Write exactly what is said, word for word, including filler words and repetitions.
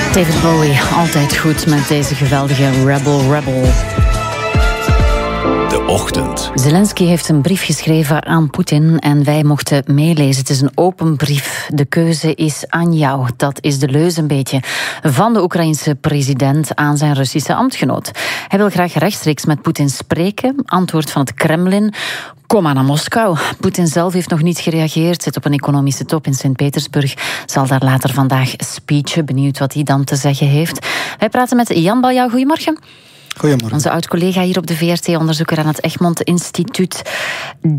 David Bowie, altijd goed met deze geweldige Rebel Rebel. De Ochtend. Zelensky heeft een brief geschreven aan Poetin en wij mochten meelezen. Het is een open brief. De keuze is aan jou. Dat is de leus een beetje van de Oekraïense president aan zijn Russische ambtgenoot. Hij wil graag rechtstreeks met Poetin spreken. Antwoord van het Kremlin: kom maar naar Moskou. Poetin zelf heeft nog niet gereageerd. Zit op een economische top in Sint-Petersburg. Zal daar later vandaag speechen. Benieuwd wat hij dan te zeggen heeft. Wij praten met Jan Baljouw. Goedemorgen. Goedemorgen. Onze oud-collega hier op de V R T, onderzoeker aan het Egmond Instituut.